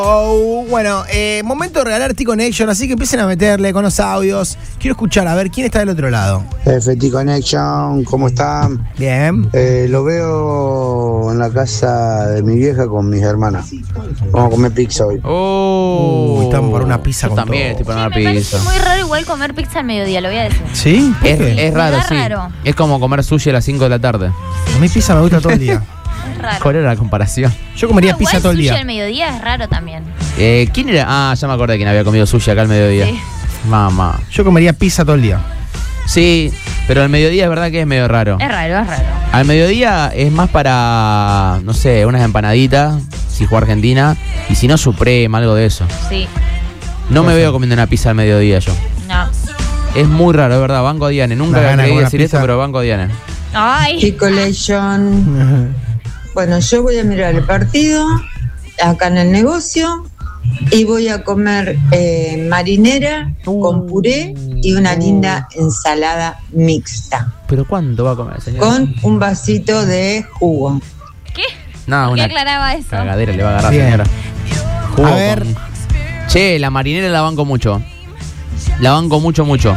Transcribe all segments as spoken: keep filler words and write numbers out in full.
Oh, bueno, eh, momento de regalar T-Connection, así que empiecen a meterle con los audios. Quiero escuchar, a ver, ¿quién está del otro lado? F T-Connection, ¿cómo están? Bien. Eh, lo veo en la casa de mi vieja con mis hermanas. Vamos a comer pizza hoy. Oh, Uy, estamos por una pizza yo con también todo. estoy por una Me pizza. parece muy raro igual comer pizza al mediodía, lo voy a decir. ¿Sí? ¿Por Es, qué? es raro, Me da sí. raro. Es como comer sushi a las cinco de la tarde. A mí pizza me gusta todo el día. Es raro. ¿Cuál era la comparación? Yo comería No, pizza igual todo el sushi día. al mediodía es raro también. Eh, ¿Quién era? Ah, ya me acordé quién había comido sushi acá al mediodía. Sí. Mamá. Yo comería pizza todo el día. Sí, pero al mediodía es verdad que es medio raro. Es raro, es raro. Al mediodía es más para, no sé, unas empanaditas, si juega Argentina, y si no, Suprema, algo de eso. Sí. No me veo comiendo una pizza al mediodía yo. No. Es muy raro, es verdad, banco a Diane. Nunca Una gana quería con una decir pizza. esto, pero banco a Diane. Ay. T-Collection. Bueno, yo voy a mirar el partido acá en el negocio y voy a comer eh, marinera con puré y una linda ensalada mixta ¿Pero cuánto va a comer, señor? con un vasito de jugo. ¿Qué? No, ¿Por qué una aclaraba eso? cagadera le va a agarrar, Bien. señora. Jugo A ver. con- Che, la marinera la banco mucho. La banco mucho, mucho.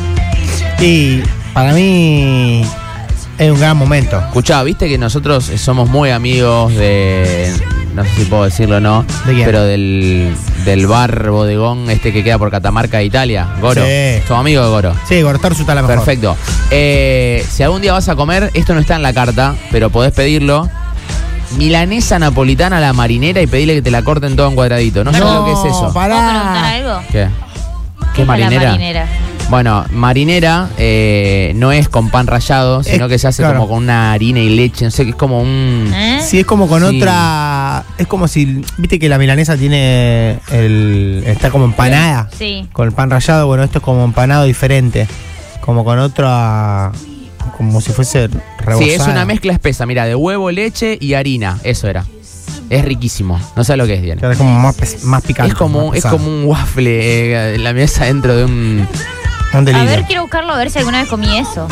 Y para mí es un gran momento. Escuchá, viste que nosotros somos muy amigos de... No sé si puedo decirlo o no. ¿De quién? Pero del, del bar bodegón este que queda por Catamarca, Italia. Goro. Sí. Somos amigos de Goro. Sí, Gortarzu está la mejor. Perfecto. Eh, si algún día vas a comer, esto no está en la carta, pero podés pedirlo. Milanesa napolitana a la marinera y pedirle que te la corten todo en cuadradito. No sé lo que es eso. ¿Puedo preguntar Pará. algo? ¿Qué? ¿Qué ¿Qué es la marinera? marinera? Bueno, marinera eh, no es con pan rallado, sino Es- que se hace claro. como con una harina y leche. No sé, que es como un... ¿Eh? Sí, es como con Sí. otra. Es como si. Viste que la milanesa tiene. el Está como empanada. Sí. Con el pan rallado, bueno, esto es como empanado diferente. Como con otra. Como si fuese rebozada. Sí, es una mezcla espesa, mira, de huevo, leche y harina. Eso era. Es riquísimo. No sé lo que es, Diana. Claro, es como más, pes- más picante. Es como, más es pesado. como un waffle, eh, la mesa dentro de un... Un A delirio. ver, quiero buscarlo a ver si alguna vez comí eso.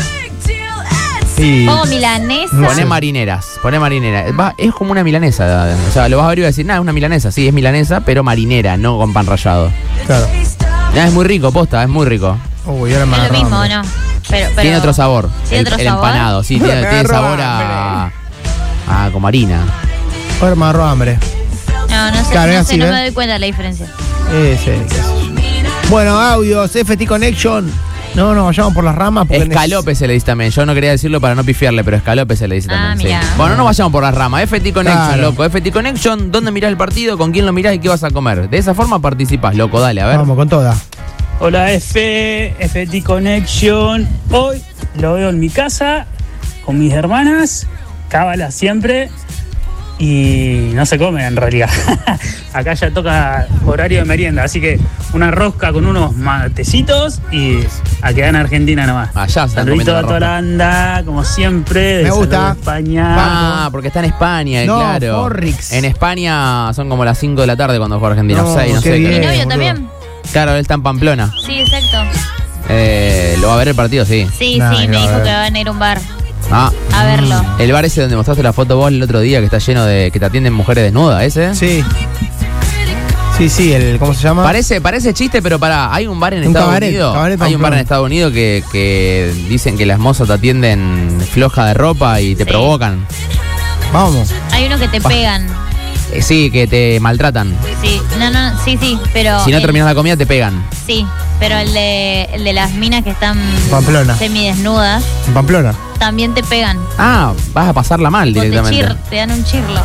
Sí. Pongo milanesa. No Poné sé. marineras, poné marinera. Va, es como una milanesa. O sea, lo vas a abrir y vas a decir, nada, es una milanesa. Sí, es milanesa, pero marinera, no con pan rallado. Claro. Nada, es muy rico, posta, es muy rico. Uy, ahora me Es lo agarró mismo, hambre. ¿no? Pero, pero- Tiene otro sabor. ¿Tiene el, otro el sabor? empanado, sí, tiene, Me tiene agarró sabor a, a como harina. Ahora me agarró hambre. No, no sé, Claro, no, es sé, así, no ¿ves? me doy cuenta de la diferencia. Sí, sí, qué sé yo. Bueno, audios, F T Connection. No, no, vayamos por las ramas. porque Escalope se le dice también. Yo no quería decirlo para no pifiarle, pero escalope se le dice Ah, también. mirá. Sí. Bueno, no vayamos por las ramas. F T Connection, Claro. loco. F T Connection, ¿dónde mirás el partido? ¿Con quién lo mirás y qué vas a comer? De esa forma participás, loco. Dale, a ver. Vamos con toda. Hola F, F T Connection. Hoy lo veo en mi casa con mis hermanas, cábala siempre y no se come en realidad. Acá ya toca horario de merienda, así que una rosca con unos matecitos y a quedar en Argentina nomás. Allá se están Saludito comiendo a la toda la rosca. banda, como siempre. de Me gusta. Salud de España. Ah, porque está en España, No, claro. Forrix. En España son como las cinco de la tarde cuando juega Argentina. No, seis, no qué sé. bien. ¿Mi creo. novio boludo. también? Claro, él está en Pamplona. Sí, exacto. Eh, ¿Lo va a ver el partido? Sí. Sí, Nah, sí, me no, dijo a ver. que va a venir a un bar Ah, a verlo. el bar ese donde mostraste la foto vos el otro día que está lleno de... que te atienden mujeres desnudas, ¿ese? Sí. Sí, sí, el, ¿cómo se llama? Parece, parece chiste, pero pará, hay un bar en Un Estados cabaret, Unidos. cabaret Hay un bar Pamplona. en Estados Unidos que, que dicen que las mozas te atienden floja de ropa y te Sí. provocan. Vamos. Hay unos que te pegan. Eh, sí, que te maltratan. Sí, no, no, sí, sí, pero. Si no el- terminas la comida, te pegan. Sí, pero el de, el de las minas que están Pamplona. semidesnudas En Pamplona. también te pegan. Ah, vas a pasarla mal O te, directamente. chir, te dan un chirlo.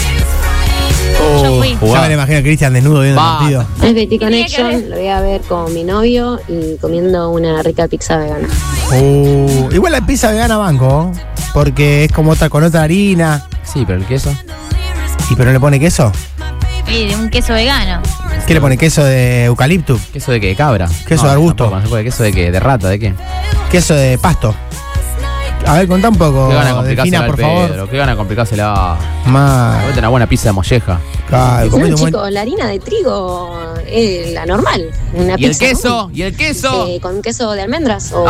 Oh, Yo fui. jugá. Ya me lo imagino a Cristian desnudo viendo Va. el partido. F T Tenía que Connection, ver. lo voy a ver con mi novio y comiendo una rica pizza vegana. Uh, igual la pizza vegana banco, porque es como otra con otra harina. Sí, pero el queso. ¿Y pero no le pone queso? Y de un queso vegano. ¿Qué le pone? ¿Queso de eucalipto? ¿Queso de qué? ¿De cabra? Queso de arbusto. tampoco, no se puede. ¿Queso de qué? ¿De rata? ¿De qué? ¿Queso de pasto? A ver, contá un poco. ¿Qué gana Delfina, complicársela al por favor. Pedro? ¿Qué gana complicársela? Más. Comete una buena pizza de molleja. Claro, No, comiendo un buen- chicos, la harina de trigo es la normal. Una ¿Y el pizza, queso? ¿no? ¿Y el queso? Eh, con queso de almendras o